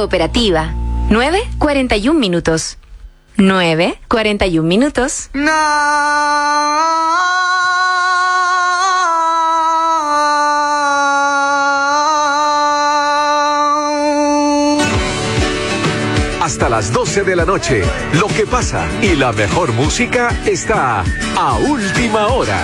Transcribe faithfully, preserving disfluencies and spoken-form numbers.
Cooperativa. nueve cuarenta y un minutos. nueve cuarenta y un minutos. No. Hasta las doce de la noche, lo que pasa y la mejor música está a última hora.